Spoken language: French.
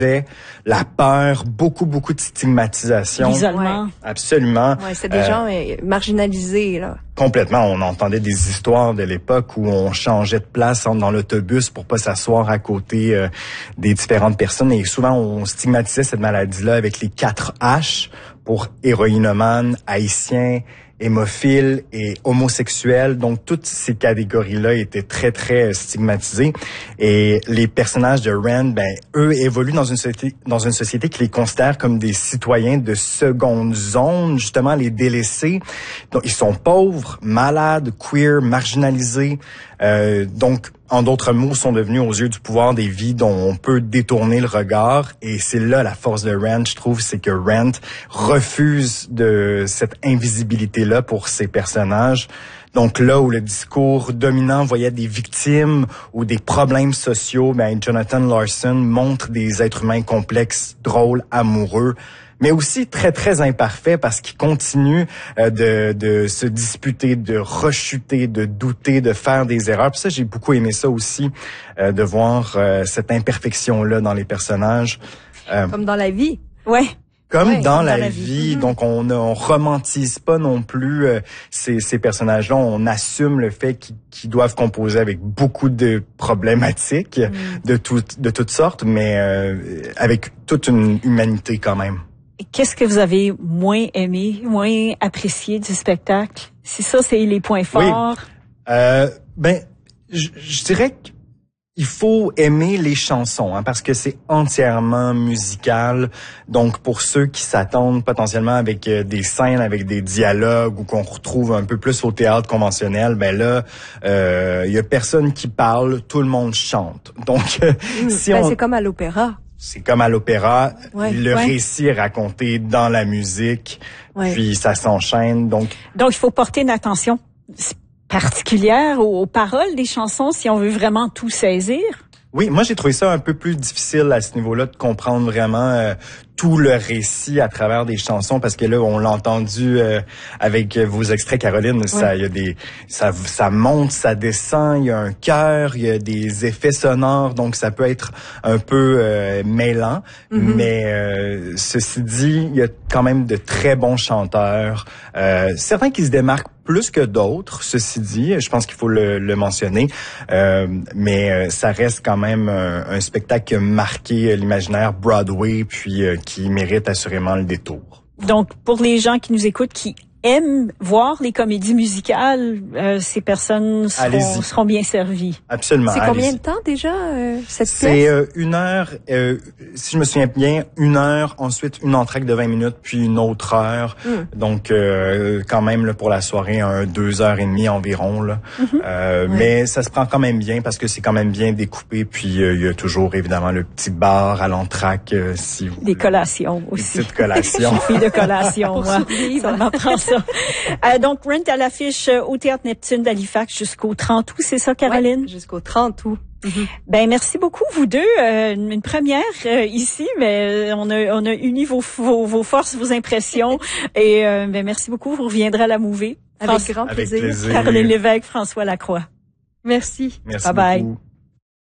la peur, beaucoup de stigmatisation. L'isolement. Absolument. Ouais, c'est des gens marginalisés, là. Complètement. On entendait des histoires de l'époque où on changeait de place dans l'autobus pour pas s'asseoir à côté des différentes personnes. Et souvent, on stigmatisait cette maladie-là avec les 4 H pour héroïnomane, haïtien, hémophile et homosexuel. Donc, toutes ces catégories-là étaient très stigmatisées. Et les personnages de Rand, eux, évoluent dans une société qui les considère comme des citoyens de seconde zone, justement les délaissés. Donc, ils sont pauvres, malades, queer, marginalisés. Donc, en d'autres mots, sont devenus aux yeux du pouvoir des vies dont on peut détourner le regard. Et c'est là la force de Rand, je trouve, c'est que Rand refuse de cette invisibilité-là pour ses personnages. Donc là où le discours dominant voyait des victimes ou des problèmes sociaux, Jonathan Larson montre des êtres humains complexes, drôles, amoureux, mais aussi très imparfait parce qu'il continue de se disputer, de rechuter, de douter, de faire des erreurs. Puis ça, j'ai beaucoup aimé ça aussi, de voir cette imperfection-là dans les personnages. Comme dans la vie. Ouais. Comme dans la vie. Donc, on romantise pas non plus ces personnages-là. On assume le fait qu'ils doivent composer avec beaucoup de problématiques de toutes sortes, mais avec toute une humanité quand même. Qu'est-ce que vous avez moins aimé, moins apprécié du spectacle? C'est ça, c'est les points forts? Oui. Je dirais qu'il faut aimer les chansons, parce que c'est entièrement musical. Donc, pour ceux qui s'attendent potentiellement avec des scènes, avec des dialogues ou qu'on retrouve un peu plus au théâtre conventionnel, y a personne qui parle, tout le monde chante. Donc, c'est comme à l'opéra. C'est comme à l'opéra, le récit est raconté dans la musique, puis ça s'enchaîne. Donc, il faut porter une attention particulière aux paroles des chansons si on veut vraiment tout saisir. Oui, moi j'ai trouvé ça un peu plus difficile à ce niveau-là de comprendre vraiment tout le récit à travers des chansons parce que là on l'a entendu avec vos extraits Caroline, ça il y a ça monte, ça descend, il y a un chœur, il y a des effets sonores donc ça peut être un peu mêlant, mais ceci dit, il y a quand même de très bons chanteurs, certains qui se démarquent plus que d'autres, ceci dit, je pense qu'il faut le mentionner, mais ça reste quand même un spectacle qui a marqué l'imaginaire Broadway, puis qui mérite assurément le détour. Donc, pour les gens qui nous écoutent, qui aiment voir les comédies musicales, ces personnes seront bien servies. Absolument. C'est combien de temps déjà, cette pièce? C'est 1 heure, si je me souviens bien, 1 heure, ensuite une entracte de 20 minutes, puis une autre heure. Donc, quand même, là, pour la soirée, 2h30 environ. Là. Mais ça se prend quand même bien parce que c'est quand même bien découpé. Puis, il y a toujours, évidemment, le petit bar à l'entracte. Si vous des collations aussi. Des petites collations. J'ai fait de collations, moi. Ça m'apprend ça. Donc, Rent à l'affiche au Théâtre Neptune d'Halifax jusqu'au 30 août, c'est ça, Caroline? Ouais, jusqu'au 30 août. Merci beaucoup, vous deux. Une première ici, mais on a uni vos forces, vos impressions. Et merci beaucoup. Vous reviendrez à la Mouvée. Avec grand plaisir. Avec plaisir. Caroline Lévesque, François Lacroix. Merci. Merci bye beaucoup. Bye.